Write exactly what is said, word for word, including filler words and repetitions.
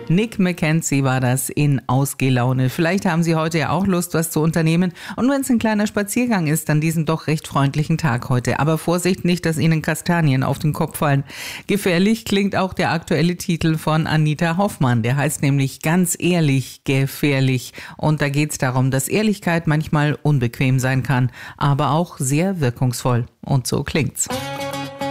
Nick Mackenzie war das in Ausgehlaune. Vielleicht haben Sie heute ja auch Lust, was zu unternehmen. Und wenn es ein kleiner Spaziergang ist, an diesem doch recht freundlichen Tag heute. Aber Vorsicht nicht, dass Ihnen Kastanien auf den Kopf fallen. Gefährlich klingt auch der aktuelle Titel von Anita Hoffmann. Der heißt nämlich Ganz ehrlich, gefährlich. Und da geht es darum, dass Ehrlichkeit manchmal unbequem sein kann, aber auch sehr wirkungsvoll. Und so klingt's.